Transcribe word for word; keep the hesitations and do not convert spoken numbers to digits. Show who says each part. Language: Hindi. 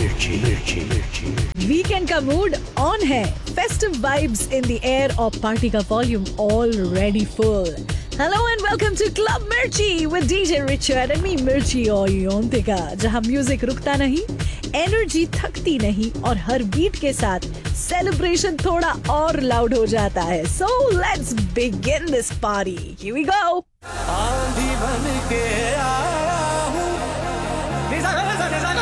Speaker 1: वीकेंड का मूड ऑन है, festive vibes in the air और पार्टी का volume already full. Hello and welcome to Club Mirchi with D J Richard and me Mirchi और योंतिका, जहाँ म्यूजिक रुकता नहीं, एनर्जी थकती नहीं और हर बीट के साथ सेलिब्रेशन थोड़ा और लाउड हो जाता है. So let's begin this party. Here we go. आंधी बन के आया हूँ.